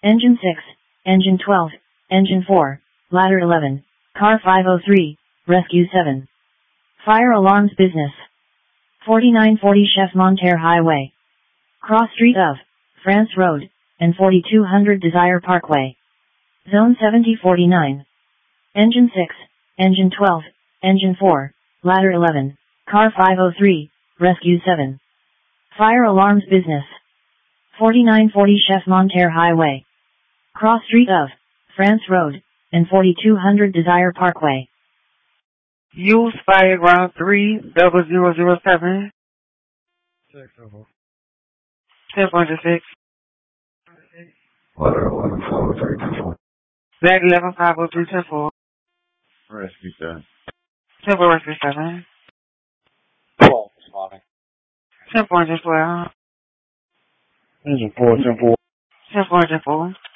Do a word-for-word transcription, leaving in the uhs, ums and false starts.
Engine six, Engine twelve, Engine four, Ladder eleven, Car five oh three, Rescue seven. Fire alarms business. forty-nine forty Chef Montaire Highway. Cross Street of France Road, and forty-two hundred Desire Parkway. Zone seventy forty-nine. Engine six, Engine twelve, Engine four, Ladder eleven, Car five oh three, Rescue seven. Fire alarms business. forty-nine forty Chef Montaire Highway. Cross Street of France Road, and forty-two hundred Desire Parkway. Use fire ground three double zero zero seven. Six over. ten point six. Ladder eleven five oh three ten four. Lag eleven five oh three ten four. Rescue seven. ten point rescue seven. Twelve spotting. ten point twelve. Engine four ten four. ten point four.